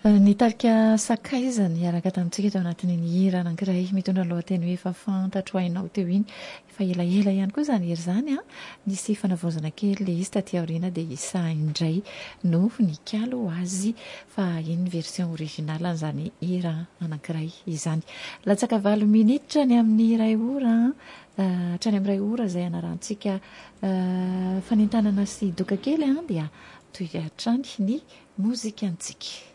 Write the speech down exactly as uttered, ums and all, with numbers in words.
Nitarika sakaizany hiaraka tamintsika tao anatin'ny hira anankiray mitondra lohateny hoe efa fantatro hainao teo iny. Efa elaela ihany koa izany hira izany a. Nisy fanavaozana kely ilay izy taty aoriana dia isa indray no nikalo azy fa iny version originale an'izany hira anankiray izany. Latsaka valo minitra ny amin'ny iray ora hatrany amin'ny iray ora izay anarantsika fanentanana sy doka kely dia toy hatrany ny mozikantsika.